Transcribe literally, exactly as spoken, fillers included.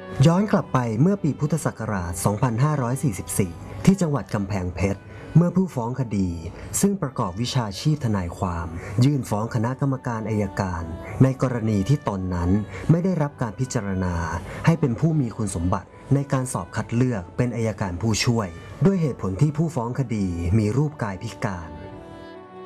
ย้อนกลับไปเมื่อปีพุทธศักราช สองพันห้าร้อยสี่สิบสี่ ที่จังหวัดกำแพงเพชร เมื่อผู้ฟ้องคดีซึ่งประกอบวิชาชีพทนายความ ยื่นฟ้องคณะกรรมการอัยการ ในกรณีที่ตนนั้นไม่ได้รับการพิจารณาให้เป็นผู้มีคุณสมบัติในการสอบคัดเลือกเป็นอัยการผู้ช่วยด้วยเหตุผลที่ผู้ฟ้องคดีมีรูปกายพิการ